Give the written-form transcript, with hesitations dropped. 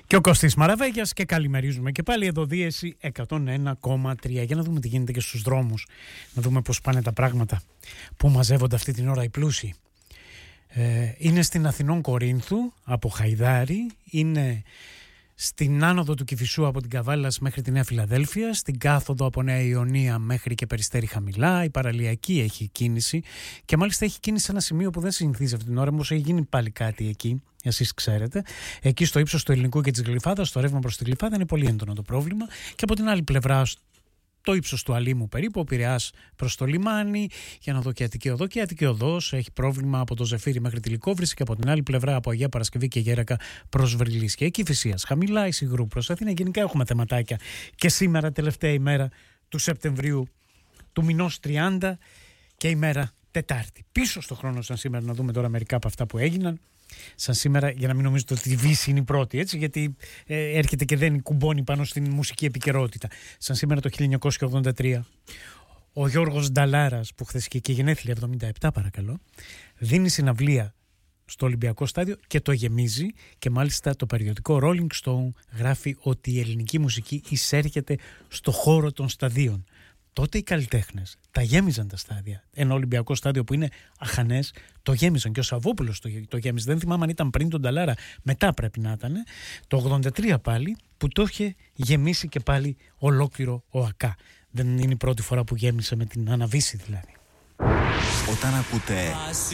Και ο Κωστής Μαραβέγιας και καλημερίζουμε και πάλι εδώ Δίεση 101,3 για να δούμε τι γίνεται και στους δρόμους, να δούμε πώς πάνε τα πράγματα, που μαζεύονται αυτή την ώρα οι πλούσιοι. Είναι στην Αθηνών Κορίνθου από Χαϊδάρι, είναι στην άνοδο του Κηφισού από την Καβάλας μέχρι τη Νέα Φιλαδέλφια, στην κάθοδο από Νέα Ιωνία μέχρι και Περιστέρι χαμηλά, η παραλιακή έχει κίνηση και μάλιστα έχει κίνηση σε ένα σημείο που δεν συνηθίζει αυτή την ώρα, όμως έχει γίνει πάλι κάτι εκεί, εσείς ξέρετε. Εκεί στο ύψος του Ελληνικού και της Γλυφάδας, το ρεύμα προς τη Γλυφάδα είναι πολύ έντονο το πρόβλημα και από την άλλη πλευρά το ύψος του Αλήμου περίπου, ο Πειραιάς προς το λιμάνι, για να δω και Αττική Οδό. Και η Αττική Οδός έχει πρόβλημα από το Ζεφύρι μέχρι τη Λυκόβρηση και από την άλλη πλευρά από Αγία Παρασκευή και Γέρακα προς Βρυλής. Και εκεί Φυσίας χαμηλά, η Σιγρού προς Αθήνα. Γενικά έχουμε θεματάκια και σήμερα, τελευταία ημέρα του Σεπτεμβρίου του μηνός 30 και ημέρα Τετάρτη. Πίσω στο χρόνο σαν σήμερα, να δούμε τώρα μερικά από αυτά που έγιναν. Σαν σήμερα, για να μην νομίζετε ότι η Βύση είναι η πρώτη, έτσι, γιατί έρχεται και δεν κουμπώνει πάνω στην μουσική επικαιρότητα. Σαν σήμερα το 1983, ο Γιώργος Νταλάρας, που χθες και γενέθλια 77 παρακαλώ, δίνει συναυλία στο Ολυμπιακό Στάδιο και το γεμίζει, και μάλιστα το περιοδικό Rolling Stone γράφει ότι η ελληνική μουσική εισέρχεται στο χώρο των σταδίων. Τότε οι καλλιτέχνες τα γέμιζαν τα στάδια. Ένα Ολυμπιακό στάδιο που είναι αχανές, το γέμιζαν. Και ο Σαββόπουλος το γέμιζε. Δεν θυμάμαι αν ήταν πριν τον Νταλάρα, μετά πρέπει να ήταν. Το 83 πάλι, που το είχε γεμίσει και πάλι ολόκληρο ο ΑΚΑ. Δεν είναι η πρώτη φορά που γέμισε με την Αναβίση δηλαδή. Όταν ακούτε